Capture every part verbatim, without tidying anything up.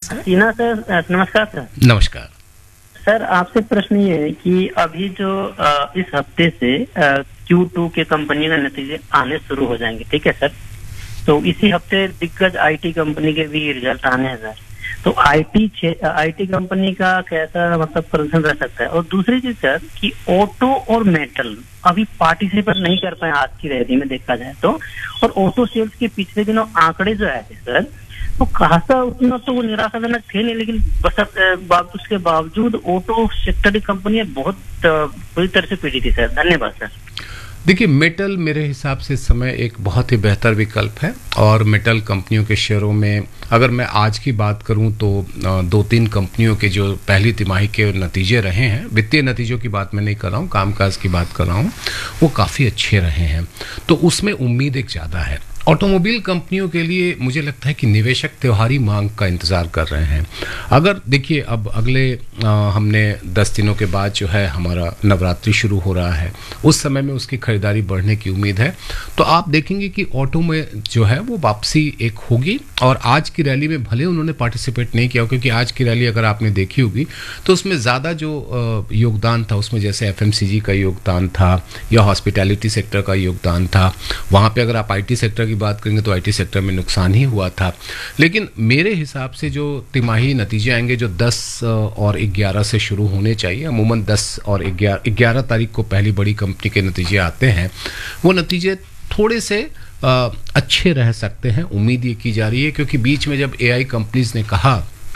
नमस्कार। सीना सर, नमस्कार सर। नमस्कार सर, आपसे प्रश्न ये है कि अभी जो आ, इस हफ्ते से क्यू टू के कंपनी के नतीजे आने शुरू हो जाएंगे, ठीक है सर। तो इसी हफ्ते दिग्गज आईटी कंपनी के भी रिजल्ट आने हैं सर। तो आईटी आईटी कंपनी का कैसा मतलब प्रदर्शन रह सकता है? और दूसरी चीज सर कि ऑटो और मेटल अभी पार्टिसिपेट नहीं कर पाए आज की रैली में देखा जाए तो, और ऑटो सेल्स के पिछले दिनों आंकड़े जो आए थे सर, तो खासा उतना तो वो निराशाजनक थे नहीं, लेकिन बस बात उसके बावजूद ऑटो सेक्टर की कंपनियां बहुत बुरी तरह से पीड़ी थी सर। धन्यवाद सर। देखिए, मेटल मेरे हिसाब से इस समय एक बहुत ही बेहतर विकल्प है, और मेटल कंपनियों के शेयरों में अगर मैं आज की बात करूं तो दो तीन कंपनियों के जो पहली तिमाही के नतीजे रहे हैं, वित्तीय नतीजों की बात मैं नहीं कर रहा हूं, कामकाज की बात कर रहा हूं, वो काफ़ी अच्छे रहे हैं। तो उसमें उम्मीद एक ज़्यादा है। ऑटोमोबाइल कंपनियों के लिए मुझे लगता है कि निवेशक त्योहारी मांग का इंतज़ार कर रहे हैं। अगर देखिए, अब अगले आ, हमने दस दिनों के बाद जो है हमारा नवरात्रि शुरू हो रहा है, उस समय में उसकी खरीदारी बढ़ने की उम्मीद है। तो आप देखेंगे कि ऑटो में जो है वो वापसी एक होगी। और आज की रैली में भले उन्होंने पार्टिसिपेट नहीं किया, क्योंकि आज की रैली अगर आपने देखी होगी तो उसमें ज़्यादा जो आ, योगदान था उसमें जैसे एफएमसीजी का योगदान था या हॉस्पिटैलिटी सेक्टर का योगदान था। वहाँ पर अगर आप आईटी सेक्टर की बात करेंगे तो आईटी सेक्टर में नुकसान ही हुआ था। लेकिन मेरे हिसाब से जो तिमाही नतीजे आएंगे जो दस और ग्यारह से शुरू होने चाहिए, अमूमन दस और ग्यारह तारीख को पहली बड़ी कंपनी के नतीजे आते हैं, वो नतीजे थोड़े से आ, अच्छे रह सकते हैं, उम्मीद ये की जा रही है। क्योंकि बीच में जब एआई कंपनीज ने कहा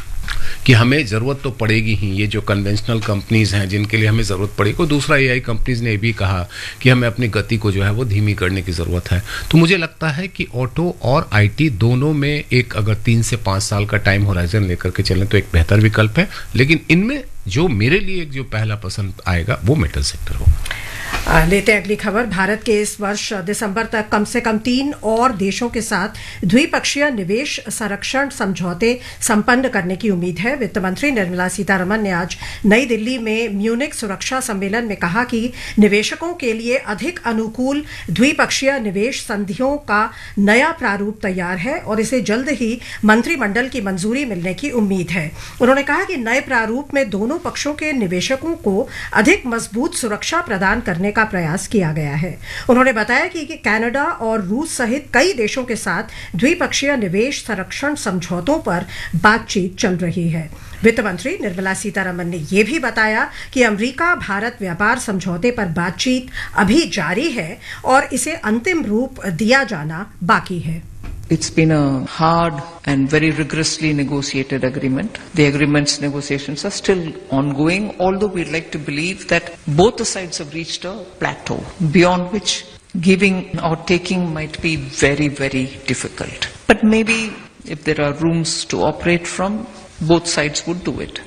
कि हमें ज़रूरत तो पड़ेगी ही, ये जो कन्वेंशनल कंपनीज हैं जिनके लिए हमें ज़रूरत पड़ेगी, और दूसरा एआई कंपनीज ने भी कहा कि हमें अपनी गति को जो है वो धीमी करने की ज़रूरत है। तो मुझे लगता है कि ऑटो और आईटी दोनों में एक अगर तीन से पाँच साल का टाइम होराइजन लेकर के चलें तो एक बेहतर विकल्प है। लेकिन इनमें जो मेरे लिए एक जो पहला पसंद आएगा वो मेटल सेक्टर हो। लेते हैं अगली खबर। भारत के इस वर्ष दिसंबर तक कम से कम तीन और देशों के साथ द्विपक्षीय निवेश संरक्षण समझौते संपन्न करने की उम्मीद है। वित्त मंत्री निर्मला सीतारमण ने आज नई दिल्ली में म्यूनिक सुरक्षा सम्मेलन में कहा कि निवेशकों के लिए अधिक अनुकूल द्विपक्षीय निवेश संधियों का नया प्रारूप तैयार है और इसे जल्द ही मंत्रिमंडल की मंजूरी मिलने की उम्मीद है। उन्होंने कहा कि नए प्रारूप में दोनों पक्षों के निवेशकों को अधिक मजबूत सुरक्षा प्रदान करने का प्रयास किया गया है। उन्होंने बताया कि कनाडा और रूस सहित कई देशों के साथ द्विपक्षीय निवेश संरक्षण समझौतों पर बातचीत चल रही है। वित्त मंत्री निर्मला सीतारमण ने यह भी बताया कि अमेरिका भारत व्यापार समझौते पर बातचीत अभी जारी है और इसे अंतिम रूप दिया जाना बाकी है। It's been a hard and very rigorously negotiated agreement. The agreement's negotiations are still ongoing, although we'd like to believe that both the sides have reached a plateau, beyond which giving or taking might be very, very difficult. But maybe if there are rooms to operate from, both sides would do it.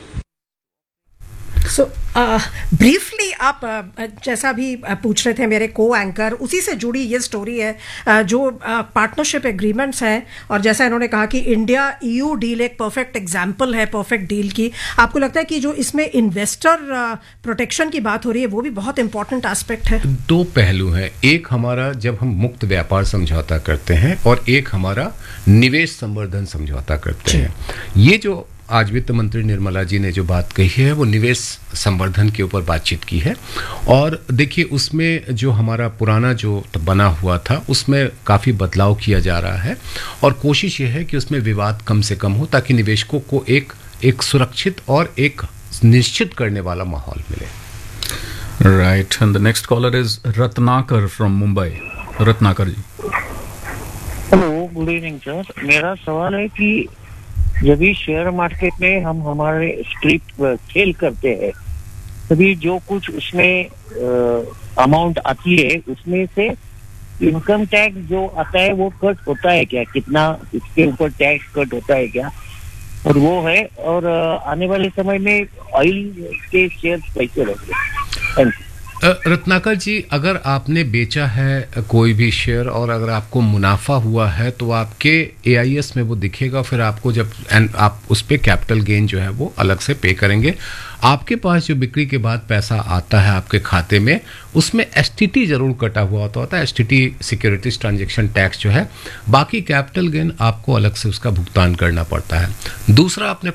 So briefly आप uh, जैसा भी uh, पूछ रहे थे मेरे को anchor, उसी से जुड़ी ये स्टोरी है uh, जो पार्टनरशिप एग्रीमेंट्स हैं, और जैसा इन्होंने कहा कि इंडिया ईयू डील एक परफेक्ट एग्जांपल है परफेक्ट डील की। आपको लगता है कि जो इसमें इन्वेस्टर प्रोटेक्शन की बात हो रही है वो भी बहुत इंपॉर्टेंट एस्पेक्ट है? दो पहलू हैं, एक हमारा जब हम मुक्त व्यापार समझौता करते हैं और एक हमारा निवेश संवर्धन समझौता करते हैं। ये जो आज वित्त मंत्री निर्मला जी ने जो बात कही है वो निवेश संवर्धन के ऊपर बातचीत की है। और देखिए, उसमें जो हमारा पुराना जो बना हुआ था उसमें काफ़ी बदलाव किया जा रहा है, और कोशिश ये है कि उसमें विवाद कम से कम हो ताकि निवेशकों को एक एक सुरक्षित और एक निश्चित करने वाला माहौल मिले। Right, and the next collar is Ratnakar from Mumbai. Ratnakar ji. Hello, good evening sir. मेरा सवाल है कि जब भी शेयर मार्केट में हम हमारे स्क्रिप्ट खेल करते हैं तभी जो कुछ उसमें अमाउंट आती है उसमें से इनकम टैक्स जो आता है वो कट होता है क्या? कितना इसके ऊपर टैक्स कट होता है क्या? और वो है, और आने वाले समय में ऑयल के शेयर कैसे रहेंगे? Thank you. रत्नाकर जी, अगर आपने बेचा है कोई भी शेयर और अगर आपको मुनाफा हुआ है तो आपके एआईएस में वो दिखेगा, फिर आपको जब आप उस पे कैपिटल गेन जो है वो अलग से पे करेंगे। आपके पास जो बिक्री के बाद पैसा आता है आपके खाते में उसमें एसटीटी जरूर कटा हुआ होता होता है, एसटीटी सिक्योरिटीज ट्रांजैक्शन टैक्स जो है। बाकी कैपिटल गेन आपको अलग से उसका भुगतान करना पड़ता है। दूसरा, आपने